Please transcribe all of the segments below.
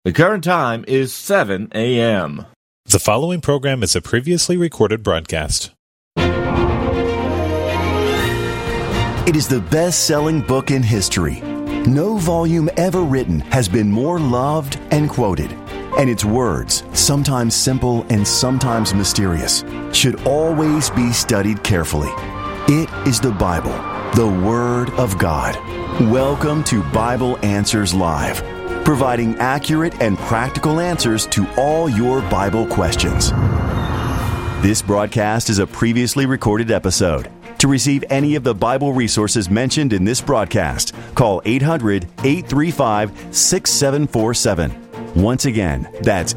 The current time is 7 a.m. The following program is a previously recorded broadcast. It is the best-selling book in history. No volume ever written has been more loved and quoted. And its words, sometimes simple and sometimes mysterious, should always be studied carefully. It is the Bible, the Word of God. Welcome to Bible Answers Live, providing accurate and practical answers to all your Bible questions. This broadcast is a previously recorded episode. To receive any of the Bible resources mentioned in this broadcast, call 800-835-6747. Once again, that's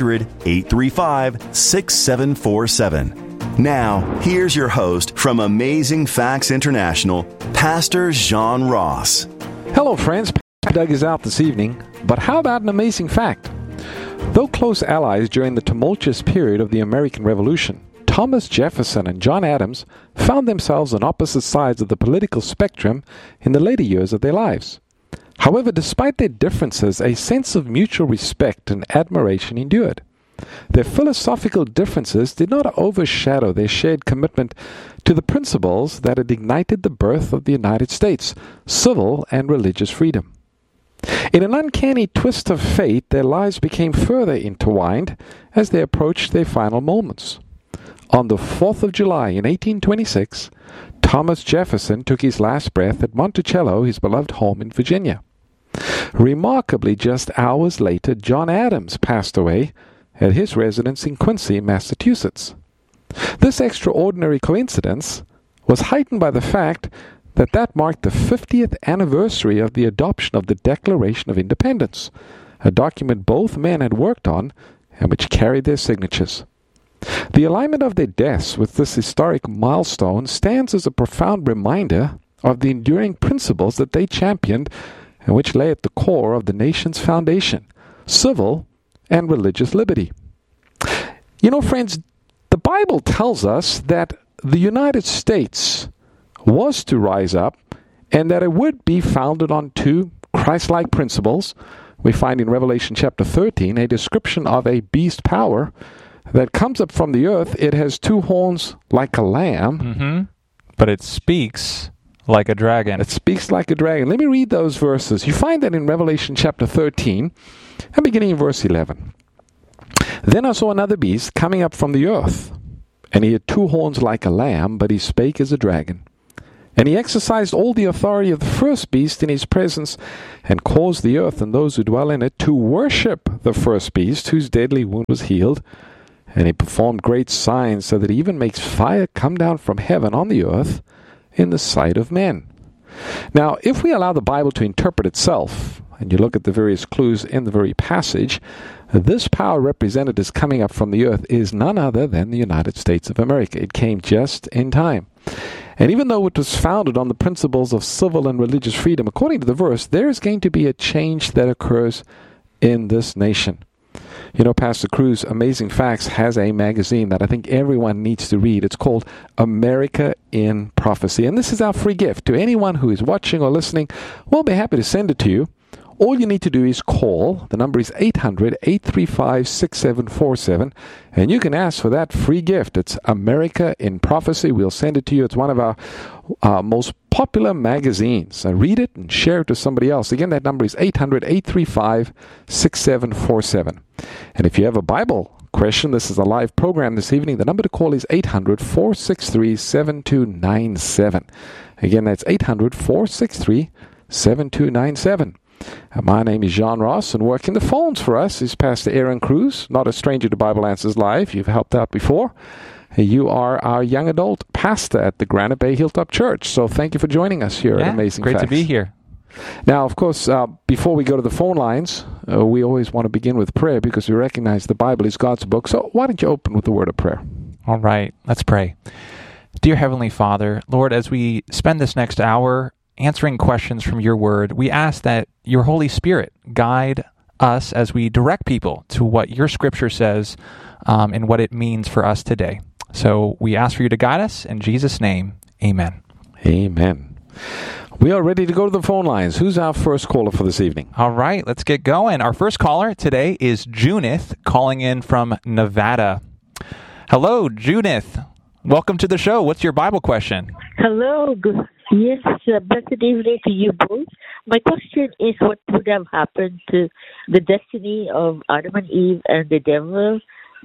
800-835-6747. Now, here's your host from Amazing Facts International, Pastor John Ross. Hello, friends. Doug is out this evening, but how about an amazing fact? Though close allies during the tumultuous period of the American Revolution, Thomas Jefferson and John Adams found themselves on opposite sides of the political spectrum in the later years of their lives. However, despite their differences, a sense of mutual respect and admiration endured. Their philosophical differences did not overshadow their shared commitment to the principles that had ignited the birth of the United States, civil and religious freedom. In an uncanny twist of fate, their lives became further intertwined as they approached their final moments. On the 4th of July in 1826, Thomas Jefferson took his last breath at Monticello, his beloved home in Virginia. Remarkably, just hours later, John Adams passed away at his residence in Quincy, Massachusetts. This extraordinary coincidence was heightened by the fact that marked the 50th anniversary of the adoption of the Declaration of Independence, a document both men had worked on and which carried their signatures. The alignment of their deaths with this historic milestone stands as a profound reminder of the enduring principles that they championed and which lay at the core of the nation's foundation, civil and religious liberty. You know, friends, the Bible tells us that the United States was to rise up and that it would be founded on two Christ-like principles. We find in Revelation chapter 13 a description of a beast power that comes up from the earth. It has two horns like a lamb. But it speaks like a dragon. It speaks like a dragon. Let me read those verses. You find that in Revelation chapter 13, and beginning in verse 11. Then I saw another beast coming up from the earth, and he had two horns like a lamb, but he spake as a dragon. And he exercised all the authority of the first beast in his presence, and caused the earth and those who dwell in it to worship the first beast, whose deadly wound was healed. And he performed great signs, so that he even makes fire come down from heaven on the earth in the sight of men. Now, if we allow the Bible to interpret itself, and you look at the various clues in the very passage, this power represented as coming up from the earth is none other than the United States of America. It came just in time. And even though it was founded on the principles of civil and religious freedom, according to the verse, there is going to be a change that occurs in this nation. You know, Pastor Cruz, Amazing Facts has a magazine that I think everyone needs to read. It's called America in Prophecy. And this is our free gift to anyone who is watching or listening. We'll be happy to send it to you. All you need to do is call. The number is 800-835-6747. And you can ask for that free gift. It's America in Prophecy. We'll send it to you. It's one of our most popular magazines. Read it and share it to somebody else. Again, that number is 800-835-6747. And if you have a Bible question, this is a live program this evening. The number to call is 800-463-7297. Again, that's 800-463-7297. My name is John Ross, and working the phones for us is Pastor Aaron Cruz, not a stranger to Bible Answers Live. You've helped out before. You are our young adult pastor at the Granite Bay Hilltop Church, so thank you for joining us here at Amazing Facts. Great to be here. Now, of course, before we go to the phone lines, we always want to begin with prayer because we recognize the Bible is God's book. So why don't you open with a word of prayer? All right, let's pray. Dear Heavenly Father, Lord, as we spend this next hour answering questions from your word, we ask that your Holy Spirit guide us as we direct people to what your scripture says and what it means for us today. So we ask for you to guide us. In Jesus' name, amen. Amen. We are ready to go to the phone lines. Who's our first caller for this evening? All right, let's get going. Our first caller today is Junith, calling in from Nevada. Hello, Junith. Welcome to the show. What's your Bible question? Hello. Yes, blessed evening to you both. My question is, what would have happened to the destiny of Adam and Eve and the devil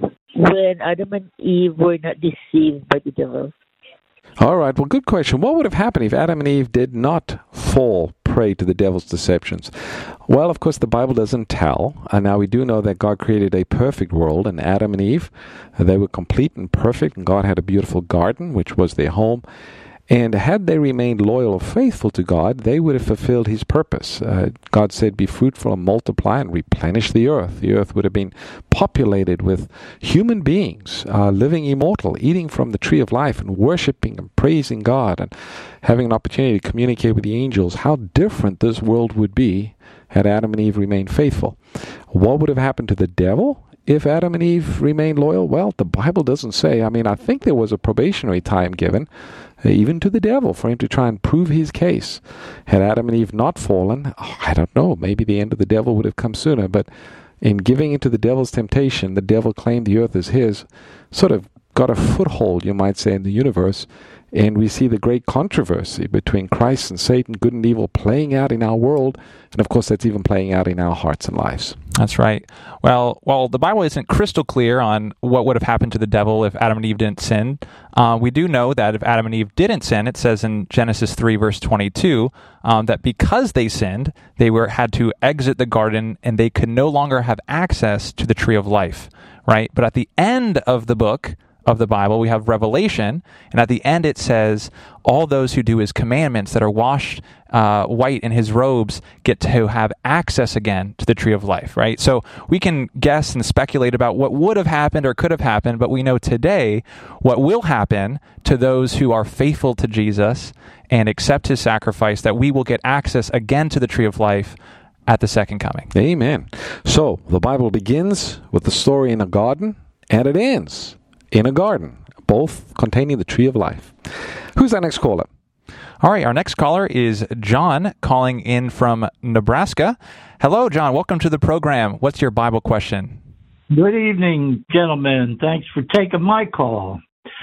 when Adam and Eve were not deceived by the devil? All right, well, good question. What would have happened if Adam and Eve did not fall prey to the devil's deceptions? Well, of course, the Bible doesn't tell. And now we do know that God created a perfect world, and Adam and Eve, they were complete and perfect, and God had a beautiful garden, which was their home. And had they remained loyal or faithful to God, they would have fulfilled His purpose. God said, be fruitful and multiply and replenish the earth. The earth would have been populated with human beings, living immortal, eating from the tree of life and worshiping and praising God and having an opportunity to communicate with the angels. How different this world would be had Adam and Eve remained faithful. What would have happened to the devil if Adam and Eve remained loyal? Well, the Bible doesn't say. I mean, I think there was a probationary time given, even to the devil, for him to try and prove his case. Had Adam and Eve not fallen, I don't know, maybe the end of the devil would have come sooner. But in giving into the devil's temptation, the devil claimed the earth as his, sort of got a foothold, you might say, in the universe. And we see the great controversy between Christ and Satan, good and evil, playing out in our world. And of course, that's even playing out in our hearts and lives. That's right. Well, while the Bible isn't crystal clear on what would have happened to the devil if Adam and Eve didn't sin, we do know that if Adam and Eve didn't sin, it says in Genesis 3, verse 22, that because they sinned, they had to exit the garden and they could no longer have access to the tree of life, right? But at the end of the book of the Bible, we have Revelation, and at the end it says, all those who do His commandments that are washed white in His robes get to have access again to the tree of life, right? So we can guess and speculate about what would have happened or could have happened, but we know today what will happen to those who are faithful to Jesus and accept His sacrifice, that we will get access again to the tree of life at the second coming. Amen. So the Bible begins with the story in a garden, and it ends in a garden, both containing the tree of life. Who's our next caller? All right, our next caller is John, calling in from Nebraska. Hello, John. Welcome to the program. What's your Bible question? Good evening, gentlemen. Thanks for taking my call.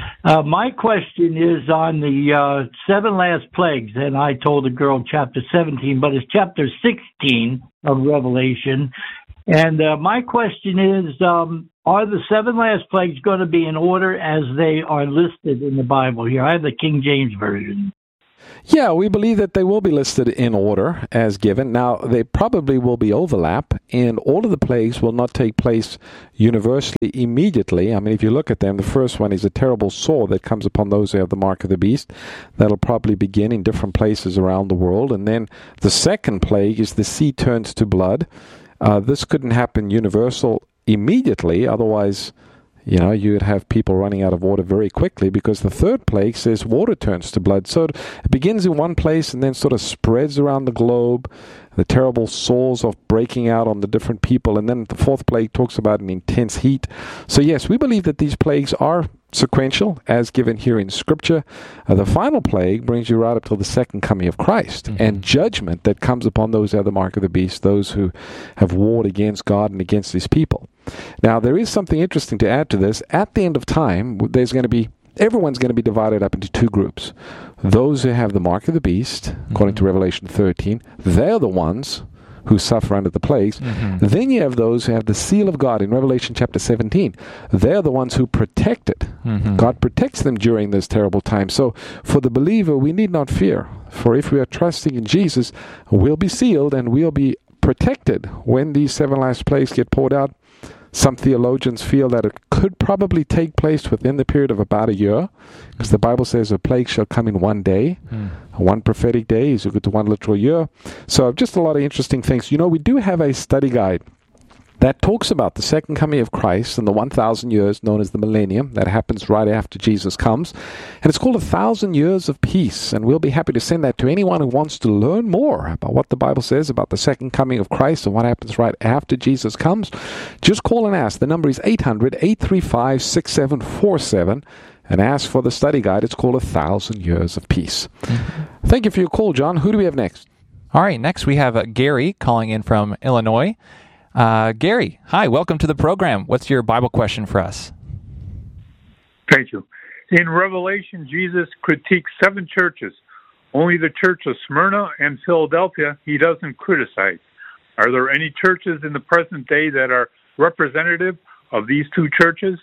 My question is on the 7 last plagues, and I told the girl chapter 17, but it's chapter 16 of Revelation. And my question is, are the 7 last plagues going to be in order as they are listed in the Bible here? I have the King James Version. Yeah, we believe that they will be listed in order as given. Now, they probably will be overlap, and all of the plagues will not take place universally immediately. I mean, if you look at them, the first one is a terrible sore that comes upon those who have the mark of the beast. That'll probably begin in different places around the world. And then the second plague is the sea turns to blood. This couldn't happen universal immediately, otherwise, you'd have people running out of water very quickly, because the third plague says water turns to blood. So it begins in one place and then sort of spreads around the globe, the terrible sores of breaking out on the different people. And then the fourth plague talks about an intense heat. So yes, we believe that these plagues are sequential, as given here in Scripture. The final plague brings you right up till the second coming of Christ, and judgment that comes upon those who have the mark of the beast, those who have warred against God and against His people. Now, there is something interesting to add to this. At the end of time, everyone's going to be divided up into 2 groups. Those who have the mark of the beast, according to Revelation 13, they're the ones who suffer under the plagues. Then you have those who have the seal of God in Revelation chapter 17. They're the ones who protect it. God protects them during this terrible time. So for the believer, we need not fear. For if we are trusting in Jesus, we'll be sealed and we'll be protected when these 7 last plagues get poured out. Some theologians feel that it could probably take place within the period of about a year, because the Bible says a plague shall come in one day. One prophetic day is equal to 1 literal year. So just a lot of interesting things. We do have a study guide that talks about the second coming of Christ and the 1,000 years known as the millennium that happens right after Jesus comes. And it's called 1,000 Years of Peace. And we'll be happy to send that to anyone who wants to learn more about what the Bible says about the second coming of Christ and what happens right after Jesus comes. Just call and ask. The number is 800-835-6747. And as for the study guide, it's called 1,000 Years of Peace. Thank you for your call, John. Who do we have next? All right, next we have Gary calling in from Illinois. Gary, hi, welcome to the program. What's your Bible question for us? Thank you. In Revelation, Jesus critiques 7 churches. Only the church of Smyrna and Philadelphia he doesn't criticize. Are there any churches in the present day that are representative of these 2 churches?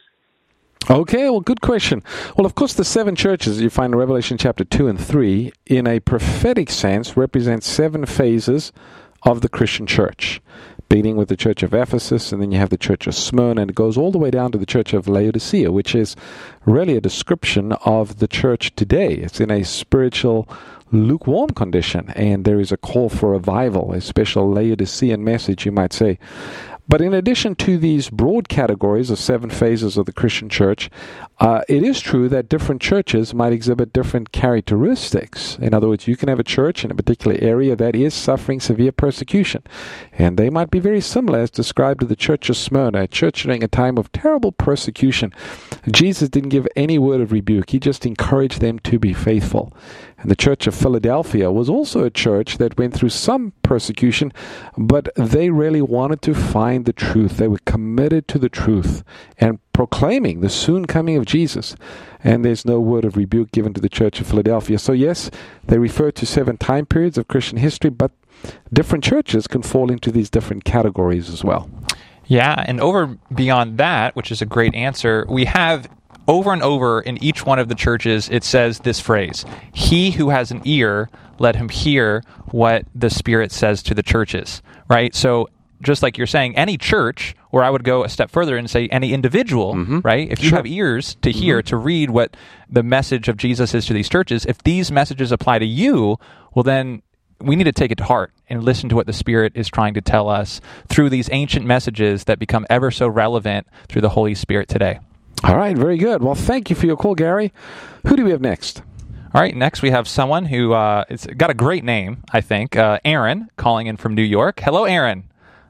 Okay, well, good question. Well, of course, the 7 churches you find in Revelation chapter 2 and 3, in a prophetic sense, represent 7 phases of the Christian church, beginning with the church of Ephesus, and then you have the church of Smyrna, and it goes all the way down to the church of Laodicea, which is really a description of the church today. It's in a spiritual lukewarm condition, and there is a call for revival, a special Laodicean message, you might say. But in addition to these broad categories of 7 phases of the Christian church, it is true that different churches might exhibit different characteristics. In other words, you can have a church in a particular area that is suffering severe persecution, and they might be very similar as described to the church of Smyrna, a church during a time of terrible persecution. Jesus didn't give any word of rebuke. He just encouraged them to be faithful. And the church of Philadelphia was also a church that went through some persecution, but they really wanted to find the truth. They were committed to the truth and proclaiming the soon coming of Jesus. And there's no word of rebuke given to the church of Philadelphia. So yes, they refer to 7 time periods of Christian history, but different churches can fall into these different categories as well. Yeah, and over beyond that, which is a great answer, we have over and over in each one of the churches, it says this phrase, "He who has an ear, let him hear what the Spirit says to the churches," right? So just like you're saying, any church, or I would go a step further and say any individual, right? If you have ears to hear, to read what the message of Jesus is to these churches, if these messages apply to you, well then we need to take it to heart and listen to what the Spirit is trying to tell us through these ancient messages that become ever so relevant through the Holy Spirit today. All right, very good. Well, thank you for your call, Gary. Who do we have next? All right, next we have someone who it's got a great name, I think. Aaron, calling in from New York. Hello, Aaron.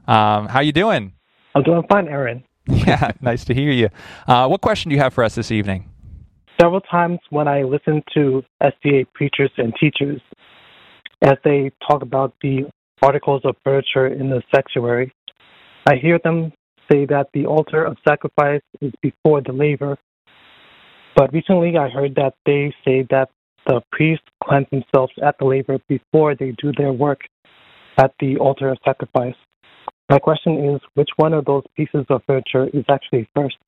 How you doing? I'm doing fine, Aaron. Yeah, nice to hear you. What question do you have for us this evening? Several times when I listen to SDA preachers and teachers, as they talk about the articles of furniture in the sanctuary, I hear them say that the altar of sacrifice is before the laver. But recently I heard that they say that the priests cleanse themselves at the laver before they do their work at the altar of sacrifice. My question is, which one of those pieces of furniture is actually first?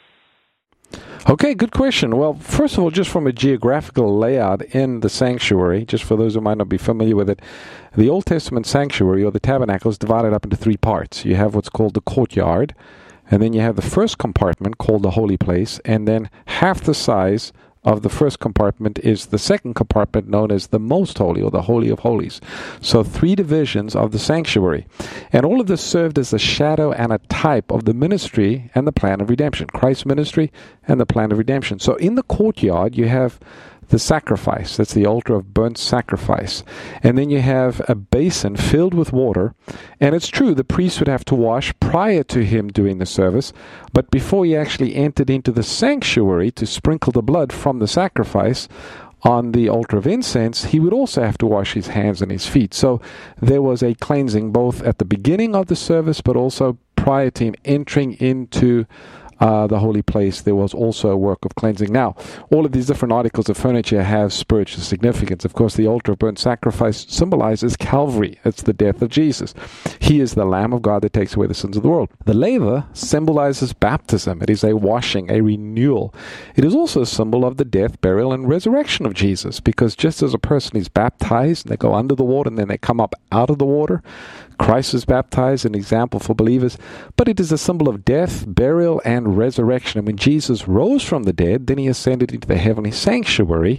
Okay, good question. Well, first of all, just from a geographical layout in the sanctuary, just for those who might not be familiar with it, the Old Testament sanctuary, or the tabernacle, is divided up into 3 parts. You have what's called the courtyard, and then you have the first compartment called the holy place, and then half the size of the first compartment is the second compartment known as the most holy, or the Holy of Holies. So 3 divisions of the sanctuary. And all of this served as a shadow and a type of the ministry and the plan of redemption. Christ's ministry and the plan of redemption. So in the courtyard you have the sacrifice. That's the altar of burnt sacrifice. And then you have a basin filled with water. And it's true, the priest would have to wash prior to him doing the service. But before he actually entered into the sanctuary to sprinkle the blood from the sacrifice on the altar of incense, he would also have to wash his hands and his feet. So there was a cleansing both at the beginning of the service, but also prior to him entering into the holy place. There was also a work of cleansing. Now, all of these different articles of furniture have spiritual significance. Of course, the altar of burnt sacrifice symbolizes Calvary. It's the death of Jesus. He is the Lamb of God that takes away the sins of the world. The laver symbolizes baptism. It is a washing, a renewal. It is also a symbol of the death, burial, and resurrection of Jesus, because just as a person is baptized, and they go under the water and then they come up out of the water, Christ was baptized, an example for believers, but it is a symbol of death, burial, and resurrection. And when Jesus rose from the dead, then he ascended into the heavenly sanctuary,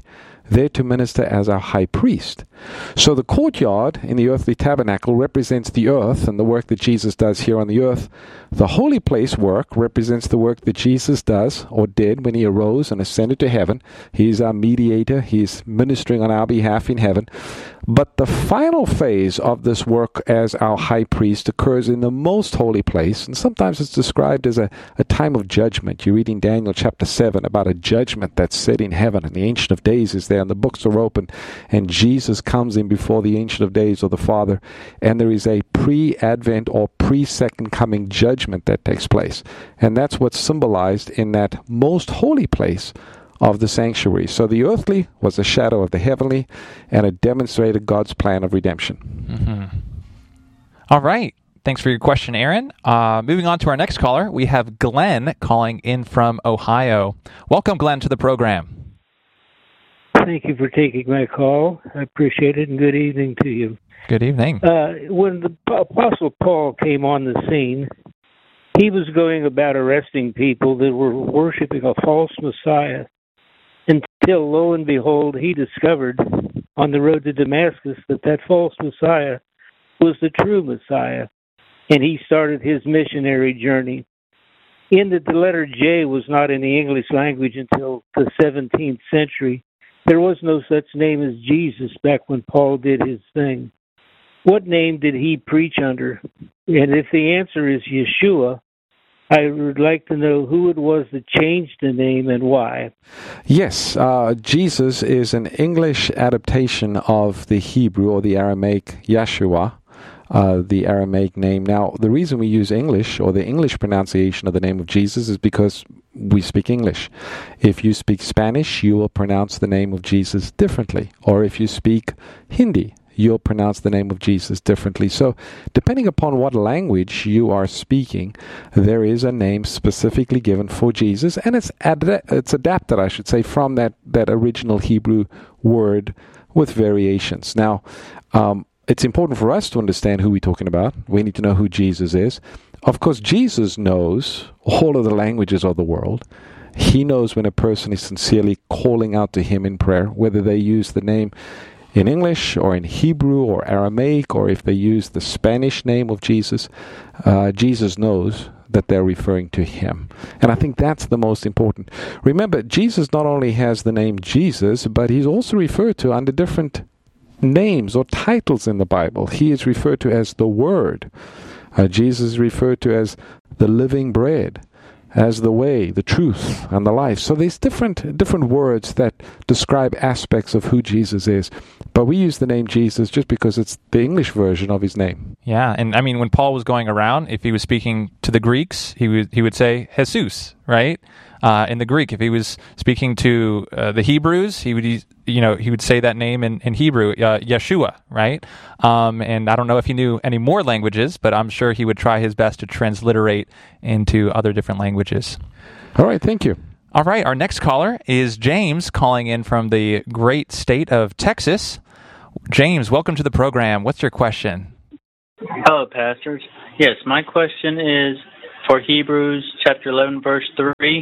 there to minister as our high priest. So the courtyard in the earthly tabernacle represents the earth and the work that Jesus does here on the earth. The holy place work represents the work that Jesus does or did when he arose and ascended to heaven. He's our mediator. He's ministering on our behalf in heaven. But the final phase of this work as our high priest occurs in the most holy place, and sometimes it's described as a time of judgment. You read in Daniel chapter 7 about a judgment that's set in heaven, and the Ancient of Days is there, and the books are open, and Jesus comes in before the Ancient of Days or the Father, and there is a pre-Advent or pre-Second Coming judgment that takes place. And that's what's symbolized in that most holy place of the sanctuary. So the earthly was a shadow of the heavenly, and it demonstrated God's plan of redemption. Mm-hmm. All right. Thanks for your question, Aaron. Moving on to our next caller, we have Glenn calling in from Ohio. Welcome, Glenn, to the program. Thank you for taking my call. I appreciate it, and good evening to you. Good evening. When the Apostle Paul came on the scene, he was going about arresting people that were worshiping a false Messiah, until, lo and behold, he discovered on the road to Damascus that false Messiah was the true Messiah, and he started his missionary journey. In that the letter J was not in the English language until the 17th century. There was no such name as Jesus back when Paul did his thing. What name did he preach under? And if the answer is Yeshua, I would like to know who it was that changed the name and why. Yes, Jesus is an English adaptation of the Hebrew or the Aramaic Yeshua, the Aramaic name. Now, the reason we use English or the English pronunciation of the name of Jesus is because we speak English. If you speak Spanish, you will pronounce the name of Jesus differently. Or if you speak Hindi, you'll pronounce the name of Jesus differently. So, depending upon what language you are speaking, there is a name specifically given for Jesus, and it's adapted, I should say, from that original Hebrew word with variations. Now, it's important for us to understand who we're talking about. We need to know who Jesus is. Of course, Jesus knows all of the languages of the world. He knows when a person is sincerely calling out to him in prayer, whether they use the name in English or in Hebrew or Aramaic, or if they use the Spanish name of Jesus. Jesus knows that they're referring to him. And I think that's the most important. Remember, Jesus not only has the name Jesus, but he's also referred to under different names or titles in the Bible. He is referred to as the Word. Jesus is referred to as the living bread, as the way, the truth, and the life. So there's different words that describe aspects of who Jesus is. But we use the name Jesus just because it's the English version of his name. Yeah, and I mean, when Paul was going around, if he was speaking to the Greeks, he would say Jesus, right? In the Greek, if he was speaking to the Hebrews, he would say that name in Hebrew, Yeshua, right? And I don't know if he knew any more languages, but I'm sure he would try his best to transliterate into other different languages. All right, thank you. All right, our next caller is James calling in from the great state of Texas. James, welcome to the program. What's your question? Hello, pastors. Yes, my question is for Hebrews chapter 11, verse 3.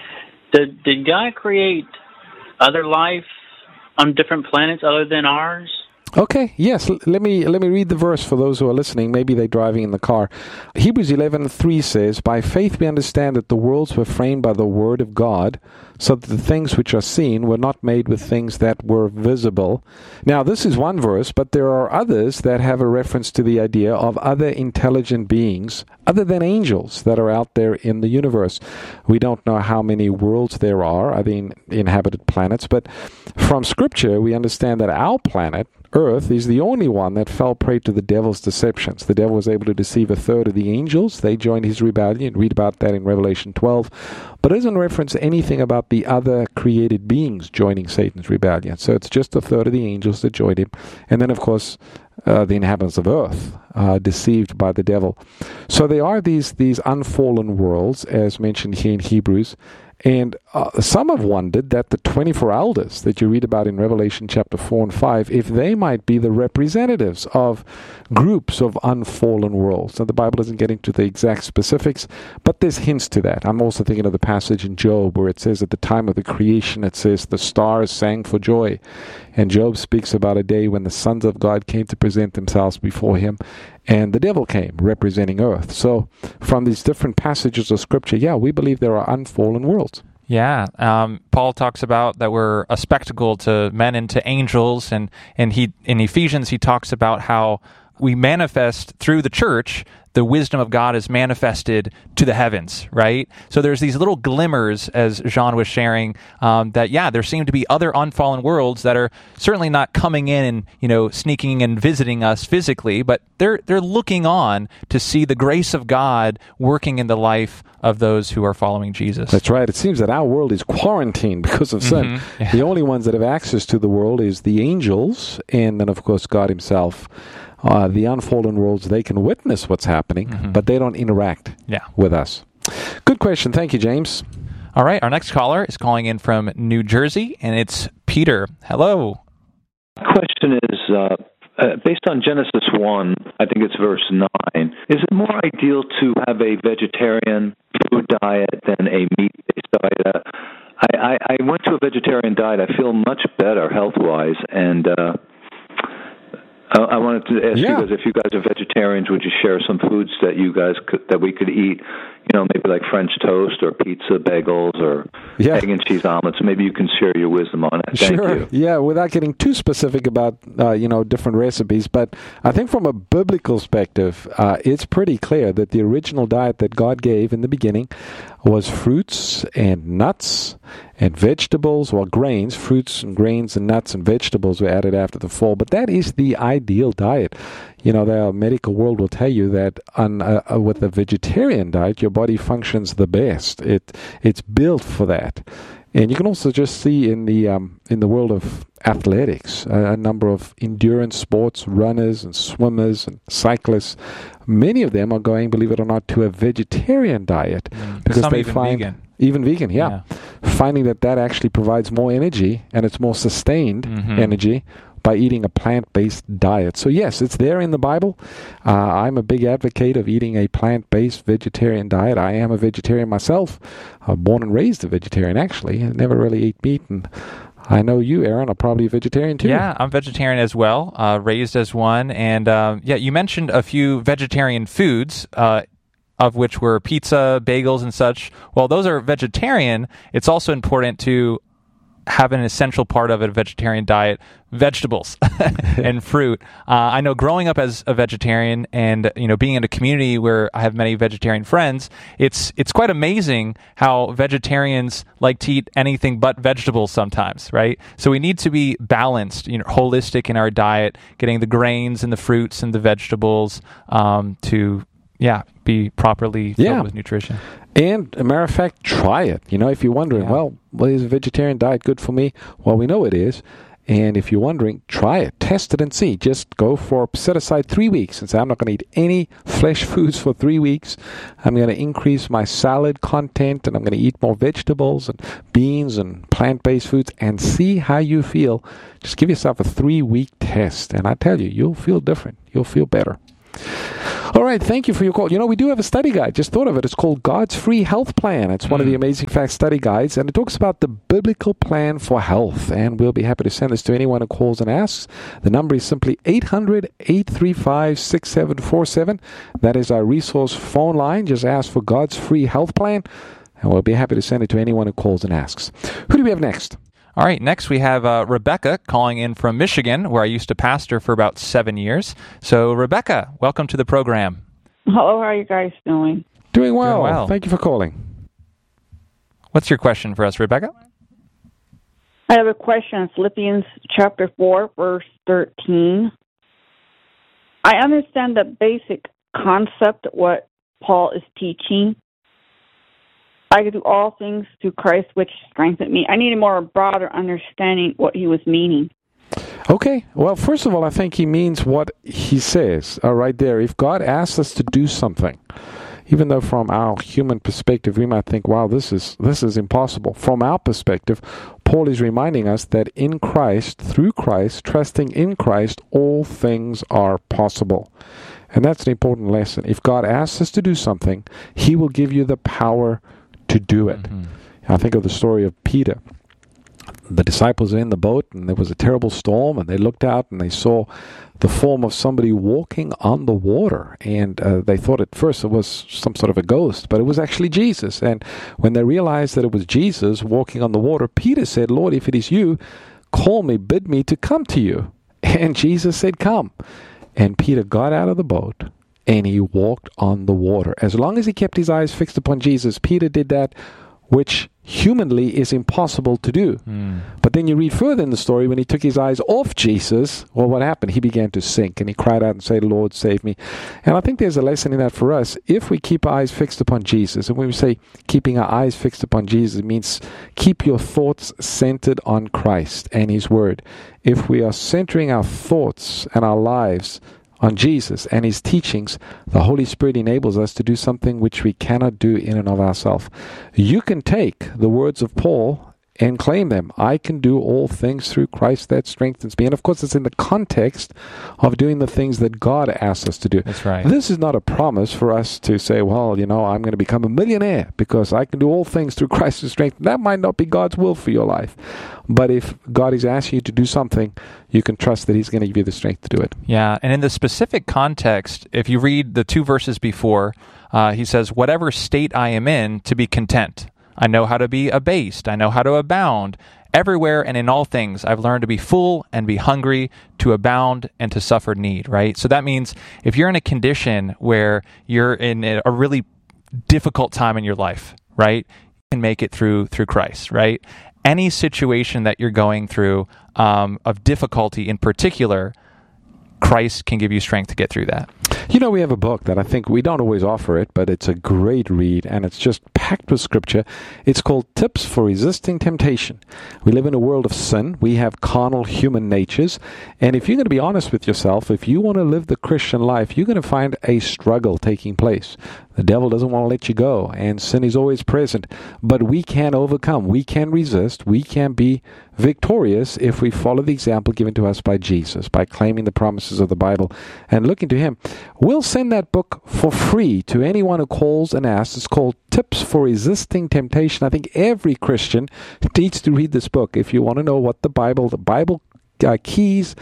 Did God create other life on different planets other than ours? Okay, yes. Let me read the verse for those who are listening. Maybe they're driving in the car. Hebrews 11:3 says, "By faith we understand that the worlds were framed by the word of God, so that the things which are seen were not made with things that were visible." Now, this is one verse, but there are others that have a reference to the idea of other intelligent beings, other than angels, that are out there in the universe. We don't know how many worlds there are, other inhabited planets, but from Scripture we understand that our planet, Earth, is the only one that fell prey to the devil's deceptions. The devil was able to deceive a third of the angels. They joined his rebellion. Read about that in Revelation 12. But it doesn't reference anything about the other created beings joining Satan's rebellion. So it's just a third of the angels that joined him. And then, of course, the inhabitants of Earth, deceived by the devil. So there are these unfallen worlds, as mentioned here in Hebrews. And some have wondered that the 24 elders that you read about in Revelation chapter 4 and 5, if they might be the representatives of groups of unfallen worlds. Now, the Bible doesn't get into the exact specifics, but there's hints to that. I'm also thinking of the passage in Job where it says at the time of the creation, it says the stars sang for joy. And Job speaks about a day when the sons of God came to present themselves before him, and the devil came, representing earth. So from these different passages of Scripture, we believe there are unfallen worlds. Yeah, Paul talks about that we're a spectacle to men and to angels, and he in Ephesians he talks about how we manifest through the church. The wisdom of God is manifested to the heavens, right? So there's these little glimmers, as Jean was sharing, that there seem to be other unfallen worlds that are certainly not coming in and sneaking and visiting us physically, but they're looking on to see the grace of God working in the life of those who are following Jesus. That's right. It seems that our world is quarantined because of sin. Yeah. The only ones that have access to the world is the angels, and then of course God Himself. The unfallen worlds, they can witness what's happening, but they don't interact with us. Good question. Thank you, James. All right. Our next caller is calling in from New Jersey, and it's Peter. Hello. My question is, based on Genesis 1, I think it's verse 9, is it more ideal to have a vegetarian food diet than a meat-based diet? I went to a vegetarian diet. I feel much better health-wise, and I wanted to ask you guys, if you guys are vegetarians, would you share some foods that you guys that we could eat? Maybe like French toast or pizza, bagels, or egg and cheese omelets. Maybe you can share your wisdom on it. Thank you. Yeah, without getting too specific about different recipes, but I think from a biblical perspective, it's pretty clear that the original diet that God gave in the beginning was fruits and nuts and vegetables, or grains. Fruits and grains and nuts and vegetables were added after the fall, but that is the ideal diet. The medical world will tell you that with a vegetarian diet, your body functions the best. It's built for that. And you can also just see in the world of athletics, a number of endurance sports, runners and swimmers and cyclists. Many of them are going, believe it or not, to a vegetarian diet because they find even vegan, finding that actually provides more energy, and it's more sustained energy by eating a plant-based diet. So yes, it's there in the Bible. I'm a big advocate of eating a plant-based vegetarian diet. I am a vegetarian myself. Born and raised a vegetarian, actually. I never really ate meat, and I know you, Aaron, are probably a vegetarian too. Yeah, I'm vegetarian as well, raised as one. And you mentioned a few vegetarian foods, of which were pizza, bagels, and such. While those are vegetarian, it's also important to have an essential part of a vegetarian diet, vegetables and fruit. I know growing up as a vegetarian and being in a community where I have many vegetarian friends, it's quite amazing how vegetarians like to eat anything but vegetables sometimes, right? So we need to be balanced, holistic in our diet, getting the grains and the fruits and the vegetables to be properly filled with nutrition. And, a matter of fact, try it. If you're wondering, well, is a vegetarian diet good for me? Well, we know it is. And if you're wondering, try it. Test it and see. Just set aside 3 weeks and say, I'm not going to eat any flesh foods for 3 weeks. I'm going to increase my salad content, and I'm going to eat more vegetables and beans and plant-based foods, and see how you feel. Just give yourself a 3-week test. And I tell you, you'll feel different. You'll feel better. All right, thank you for your call. We do have a study guide. Just thought of it. It's called God's Free Health Plan. It's one of the Amazing Facts study guides, and it talks about the biblical plan for health. And we'll be happy to send this to anyone who calls and asks. The number is simply 800-835-6747. That is our resource phone line. Just ask for God's Free Health Plan, and we'll be happy to send it to anyone who calls and asks. Who do we have next? All right, next we have Rebecca calling in from Michigan, where I used to pastor for about 7 years. So, Rebecca, welcome to the program. How are you guys doing? Doing well. Thank you for calling. What's your question for us, Rebecca? I have a question. Philippians chapter 4, verse 13. I understand the basic concept of what Paul is teaching. I can do all things through Christ, which strengthened me. I need a more broader understanding what he was meaning. Okay. Well, first of all, I think he means what he says right there. If God asks us to do something, Even though from our human perspective we might think, wow, this is impossible. From our perspective, Paul is reminding us that in Christ, through Christ, trusting in Christ, all things are possible. And that's an important lesson. If God asks us to do something, He will give you the power to do it. I think of the story of Peter. The disciples are in the boat, and there was a terrible storm, and they looked out and they saw the form of somebody walking on the water. And they thought at first it was some sort of a ghost, but it was actually Jesus. And when they realized that it was Jesus walking on the water, Peter said, Lord, if it is you, call me, bid me to come to you. And Jesus said, come. And Peter got out of the boat and he walked on the water. As long as he kept his eyes fixed upon Jesus, Peter did that which humanly is impossible to do. But then you read further in the story, when he took his eyes off Jesus, well, what happened? He began to sink, and he cried out and said, Lord, save me. And I think there's a lesson in that for us. If we keep our eyes fixed upon Jesus, and when we say keeping our eyes fixed upon Jesus, it means keep your thoughts centered on Christ and His Word. If we are centering our thoughts and our lives on Jesus and His teachings, the Holy Spirit enables us to do something which we cannot do in and of ourselves. You can take the words of Paul and claim them. I can do all things through Christ that strengthens me. And of course, it's in the context of doing the things that God asks us to do. That's right. This is not a promise for us to say, well, I'm going to become a millionaire because I can do all things through Christ that strengthens. That might not be God's will for your life. But if God is asking you to do something, you can trust that He's going to give you the strength to do it. Yeah, and in the specific context, if you read the 2 verses before, he says, whatever state I am in, to be content. I know how to be abased. I know how to abound. Everywhere and in all things, I've learned to be full and be hungry, to abound and to suffer need, right? So that means if you're in a condition where you're in a really difficult time in your life, right, you can make it through Christ, right? Any situation that you're going through of difficulty in particular, Christ can give you strength to get through that. We have a book that I think we don't always offer it, but it's a great read, and it's just packed with scripture. It's called Tips for Resisting Temptation. We live in a world of sin. We have carnal human natures, and if you're going to be honest with yourself, if you want to live the Christian life, you're going to find a struggle taking place. The devil doesn't want to let you go, and sin is always present, but we can overcome. We can resist. We can be victorious if we follow the example given to us by Jesus, by claiming the promises of the Bible and looking to Him. We'll send that book for free to anyone who calls and asks. It's called Tips for Resisting Temptation. I think every Christian needs to read this book if you want to know what the Bible keys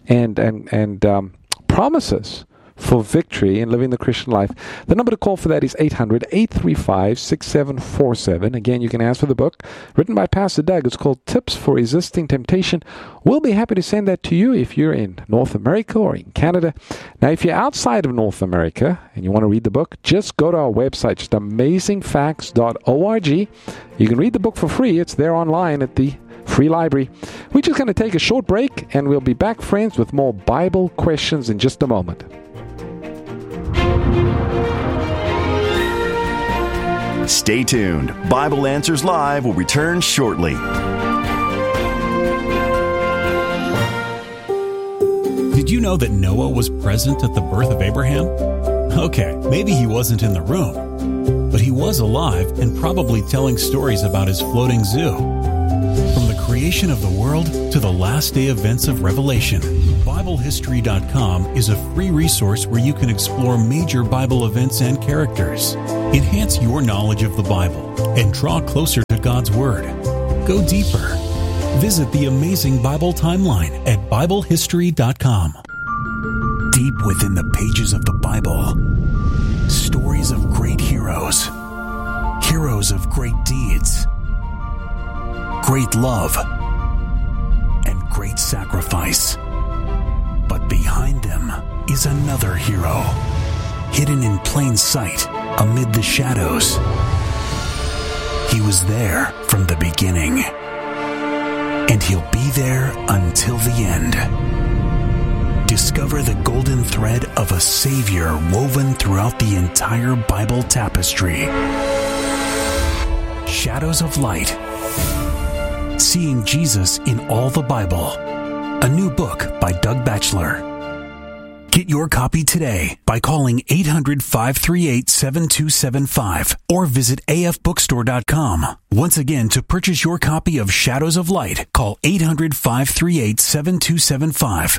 and promises for victory in living the Christian life. The number to call for that is 800-835-6747. Again, you can ask for the book written by Pastor Doug. It's called Tips for Resisting Temptation. We'll be happy to send that to you if you're in North America or in Canada. Now, if you're outside of North America and you want to read the book, just go to our website, just amazingfacts.org. You can read the book for free. It's there online at the free library. We're just going to take a short break, and we'll be back, friends, with more Bible questions in just a moment. Stay tuned. Bible Answers Live will return shortly. Did you know that Noah was present at the birth of Abraham? Okay, maybe he wasn't in the room, but he was alive and probably telling stories about his floating zoo. From the creation of the world to the last day events of Revelation, BibleHistory.com is a free resource where you can explore major Bible events and characters. Enhance your knowledge of the Bible and draw closer to God's Word. Go deeper. Visit the Amazing Bible Timeline at BibleHistory.com. Deep within the pages of the Bible, stories of great heroes, heroes of great deeds, great love, and great sacrifice. But behind them is another hero, hidden in plain sight amid the shadows. He was there from the beginning, and he'll be there until the end. Discover the golden thread of a Savior woven throughout the entire Bible tapestry. Shadows of Light. Seeing Jesus in all the Bible. A new book by Doug Batchelor. Get Get your copy today by calling 800-538-7275 or visit afbookstore.com. Once again, to purchase your copy of Shadows of Light, call 800-538-7275.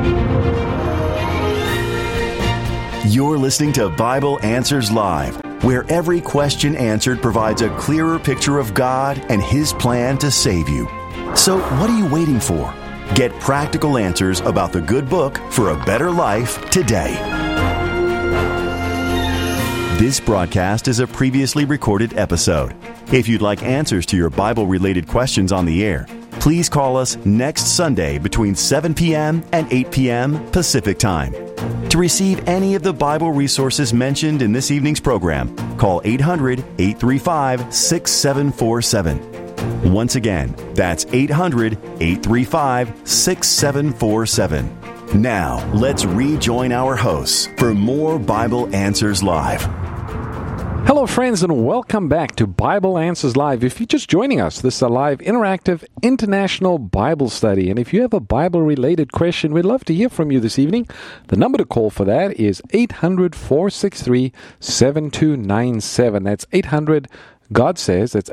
You're listening to Bible Answers Live, where every question answered provides a clearer picture of God and His plan to save you. So what are you waiting for? Get practical answers about the good book for a better life today. This broadcast is a previously recorded episode. If you'd like answers to your Bible-related questions on the air, please call us next Sunday between 7 p.m. and 8 p.m. Pacific Time. To receive any of the Bible resources mentioned in this evening's program, call 800-835-6747. Once again, that's 800-835-6747. Now, let's rejoin our hosts for more Bible Answers Live. Hello, friends, and welcome back to Bible Answers Live. If you're just joining us, this is a live, interactive, international Bible study. And if you have a Bible-related question, we'd love to hear from you this evening. The number to call for that is 800-463-7297. That's 800 God says. That's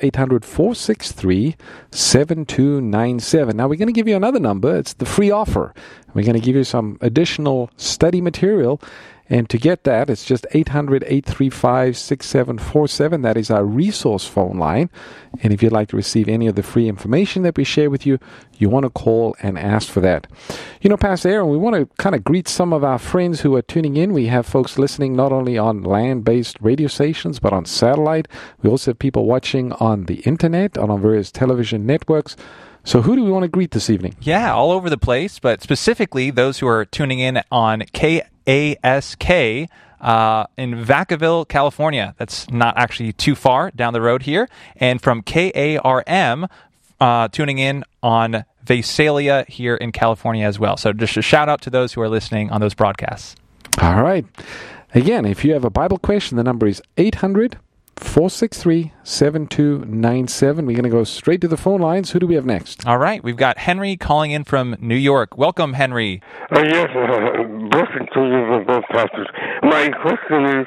800-463-7297. Now, we're going to give you another number. It's the free offer. We're going to give you some additional study material. And to get that, it's just 800-835-6747. That is our resource phone line. And if you'd like to receive any of the free information that we share with you, you want to call and ask for that. You know, Pastor Aaron, we want to kind of greet some of our friends who are tuning in. We have folks listening not only on land-based radio stations, but on satellite. We also have people watching on the internet, on various television networks. So who do we want to greet this evening? Yeah, all over the place, but specifically those who are tuning in on KASK in Vacaville, California. That's not actually too far down the road here. And from KARM, tuning in on Visalia here in California as well. So just a shout out to those who are listening on those broadcasts. All right. Again, if you have a Bible question, the number is 800-463-7297. We're going to go straight to the phone lines. Who do we have next? All right. We've got Henry calling in from New York. Welcome, Henry. Yes, blessings to you, both pastors. My question is,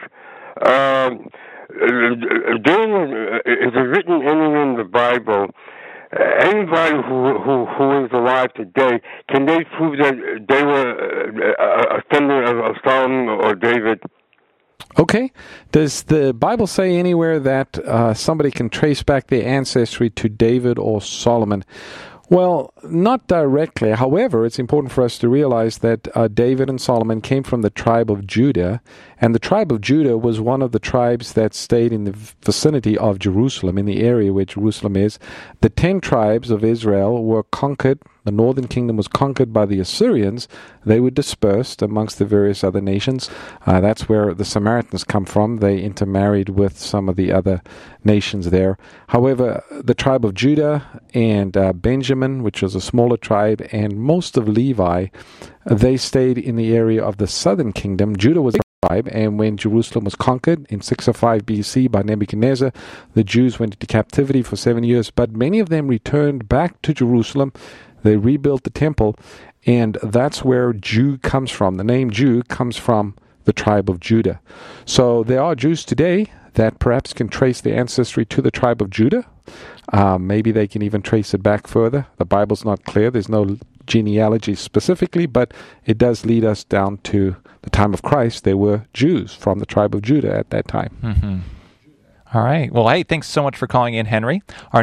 is it written anywhere in the Bible, anybody who is alive today, can they prove that they were a descendant of Solomon or David? Okay. Does the Bible say anywhere that somebody can trace back their ancestry to David or Solomon? Well, not directly. However, it's important for us to realize that David and Solomon came from the tribe of Judah, and the tribe of Judah was one of the tribes that stayed in the vicinity of Jerusalem, in the area where Jerusalem is. The 10 tribes of Israel were conquered. The northern kingdom was conquered by the Assyrians. They were dispersed amongst the various other nations. That's where the Samaritans come from. They intermarried with some of the other nations there. However, the tribe of Judah and Benjamin, which was a smaller tribe, and most of Levi, they stayed in the area of the southern kingdom. Judah was a tribe, and when Jerusalem was conquered in 605 BC by Nebuchadnezzar, the Jews went into captivity for 7 years, but many of them returned back to Jerusalem. They rebuilt the temple, and that's where Jew comes from. The name Jew comes from the tribe of Judah. So there are Jews today that perhaps can trace their ancestry to the tribe of Judah. Maybe they can even trace it back further. The Bible's not clear. There's no genealogy specifically, but it does lead us down to the time of Christ. There were Jews from the tribe of Judah at that time. Mm-hmm. All right. Well, hey, thanks so much for calling in, Henry. Our